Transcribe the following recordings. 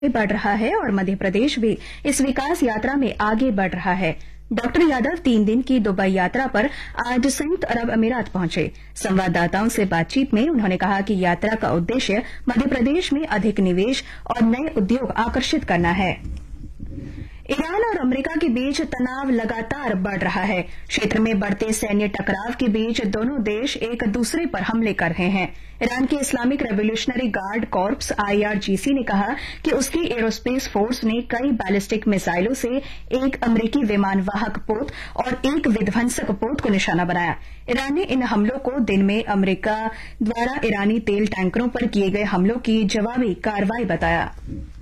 बढ़ रहा है और मध्य प्रदेश भी इस विकास यात्रा में आगे बढ़ रहा है। डॉक्टर यादव 3 दिन की दुबई यात्रा पर आज संयुक्त अरब अमीरात पहुंचे। संवाददाताओं से बातचीत में उन्होंने कहा कि यात्रा का उद्देश्य मध्य प्रदेश में अधिक निवेश और नए उद्योग आकर्षित करना है। ईरान और अमेरिका के बीच तनाव लगातार बढ़ रहा है। क्षेत्र में बढ़ते सैन्य टकराव के बीच दोनों देश एक दूसरे पर हमले कर रहे हैं। ईरान के Islamic revolutionary guard corps IRGC ने कहा कि उसकी एरोस्पेस फोर्स ने कई बैलिस्टिक मिसाइलों से एक अमेरिकी विमान वाहक पोत और एक विध्वंसक पोत को निशाना बनाया। ईरान ने इन हमलों को दिन में अमेरिका द्वारा ईरानी तेल टैंकरों पर किए गए हमलों की जवाबी कार्रवाई बताया।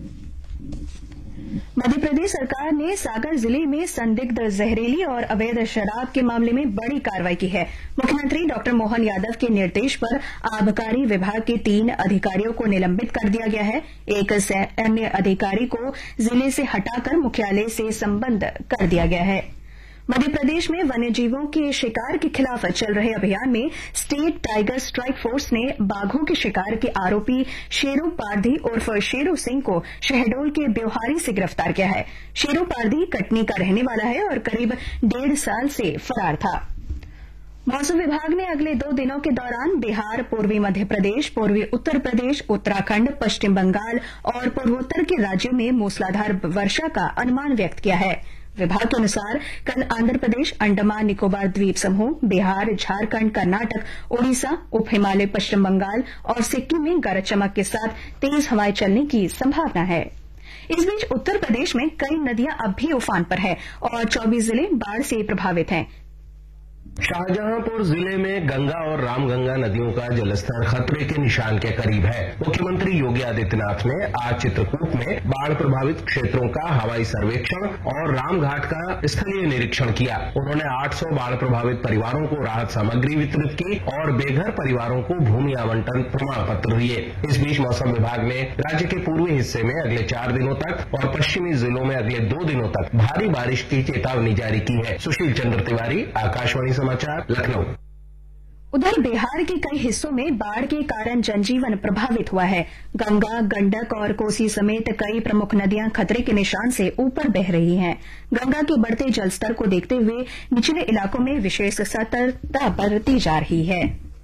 मध्य प्रदेश सरकार ने सागर जिले में संदिग्ध जहरीली और अवैध शराब के मामले में बड़ी कार्रवाई की है। मुख्यमंत्री डॉक्टर मोहन यादव के निर्देश पर आबकारी विभाग के 3 अधिकारियों को निलंबित कर दिया गया है। एक अन्य अधिकारी को जिले से हटाकर मुख्यालय से संबद्ध कर दिया गया है। मध्य प्रदेश में वन्यजीवों के शिकार के खिलाफ चल रहे अभियान में स्टेट टाइगर स्ट्राइक फोर्स ने बाघों के शिकार के आरोपी शेरू पारधी उर्फ शेरू सिंह को शहडोल के ब्योहारी से गिरफ्तार किया है। शेरू पारधी कटनी का रहने वाला है और करीब 1.5 साल से फरार था। मौसम विभाग ने अगले 2 दिनों के दौरान बिहार, पूर्वी मध्य प्रदेश, पूर्वी उत्तर प्रदेश, उत्तराखंड, पश्चिम बंगाल और पूर्वोत्तर के राज्यों में मूसलाधार वर्षा का अनुमान व्यक्त किया है। विभाग के अनुसार कल आंध्र प्रदेश, अंडमान निकोबार द्वीप समूह, बिहार, झारखंड, कर्नाटक, ओडिशा, उप हिमालय, पश्चिम बंगाल और सिक्किम में गरज चमक के साथ तेज हवाएं चलने की संभावना है। इस बीच उत्तर प्रदेश में कई नदियां अब भी उफान पर है और 24 जिले बाढ़ से प्रभावित हैं। शाहजहांपुर जिले में गंगा और रामगंगा नदियों का जलस्तर खतरे के निशान के करीब है। मुख्यमंत्री योगी आदित्यनाथ ने आज चित्रकूट में बाढ़ प्रभावित क्षेत्रों का हवाई सर्वेक्षण और रामघाट का स्थलीय निरीक्षण किया। उन्होंने 800 बाढ़ प्रभावित परिवारों को राहत सामग्री वितरित की और बेघर परिवारों को भूमि आवंटन प्रमाण पत्र दिए। इस बीच मौसम विभाग ने राज्य के पूर्वी हिस्से में अगले 4 दिनों तक और पश्चिमी जिलों में अगले 2 दिनों तक भारी बारिश की चेतावनी जारी की है। सुशील चंद्र तिवारी, आकाशवाणी समाचार, लखनऊ। उधर बिहार के कई हिस्सों में बाढ़ के कारण जनजीवन प्रभावित हुआ है। गंगा, गंडक और कोसी समेत कई प्रमुख नदियां खतरे के निशान से ऊपर बह रही हैं। गंगा के बढ़ते जलस्तर को देखते हुए निचले इलाकों में विशेष सतर्कता बरती जा रही है।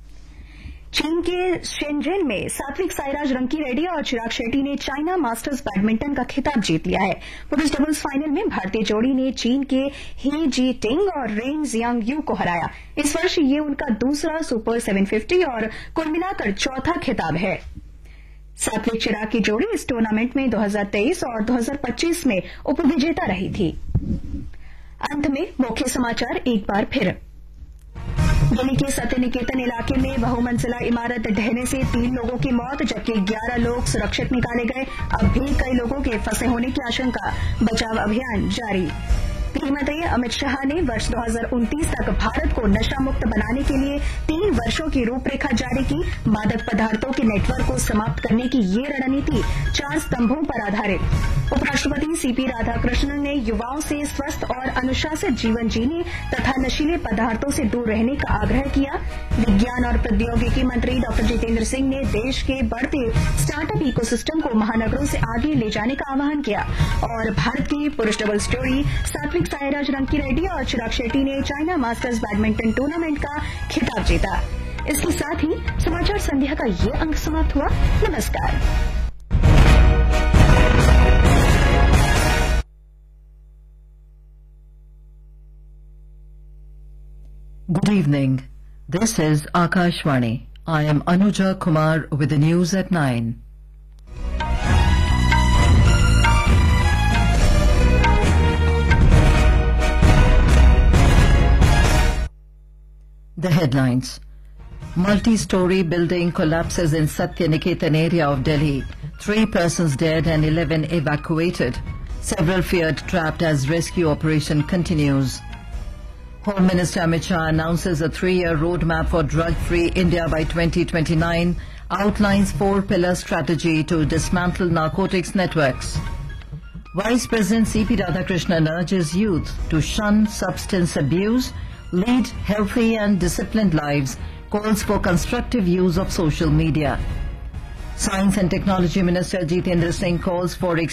चीन के शेनझेन में सात्विक साईराज रंकीरेड्डी और चिराग शेट्टी ने चाइना मास्टर्स बैडमिंटन का खिताब जीत लिया है। पुरुष डबल्स फाइनल में भारतीय जोड़ी ने चीन के ही जी टिंग और रेन जियांग यू को हराया। इस वर्ष ये उनका दूसरा सुपर 750 और कुल मिलाकर चौथा खिताब है। सात्विक चिराग की जोड़ी इस टूर्नामेंट में 2023 और 2025 में उपविजेता रही थी। अंत में मुख्य समाचार एक बार फिर। दिल्ली के सत्य निकेतन इलाके में बहुमंजिला इमारत ढहने से 3 लोगों की मौत जबकि 11 लोग सुरक्षित निकाले गए। अब भी कई लोगों के फंसे होने की आशंका, बचाव अभियान जारी। गृहमंत्री अमित शाह ने वर्ष 2029 तक भारत को नशा मुक्त बनाने के लिए 3 वर्षों की रूपरेखा जारी की। मादक पदार्थों के नेटवर्क को समाप्त करने की ये रणनीति 4 स्तंभों पर आधारित। उपराष्ट्रपति CP राधाकृष्णन ने युवाओं से स्वस्थ और अनुशासित जीवन जीने तथा नशीले पदार्थों से दूर रहने का आग्रह किया। विज्ञान और प्रौद्योगिकी मंत्री डॉ जितेंद्र सिंह ने देश के बढ़ते स्टार्टअप इकोसिस्टम को महानगरों से आगे ले जाने का आह्वान किया। और भारत की पुरुष डबल्स जोड़ी सात्विक साईराज रंकीरेड्डी और चिराग शेट्टी ने चाइना मास्टर्स बैडमिंटन टूर्नामेंट का खिताब जीता। इसके साथ ही समाचार संध्या का ये अंक समाप्त हुआ। नमस्कार। Good evening. This is Akashvani. I am Anuja Kumar with the news at 9. The headlines. Multi-story building collapses in Satya Niketan area of Delhi. 3 persons dead and 11 evacuated. Several feared trapped as rescue operation continues. Home Minister Amit Shah announces a 3-year roadmap for drug-free India by 2029, outlines 4-pillar strategy to dismantle narcotics networks. Vice President CP Radhakrishnan urges youth to shun substance abuse, lead healthy and disciplined lives, calls for constructive use of social media. Science and Technology Minister Jitendra Singh calls for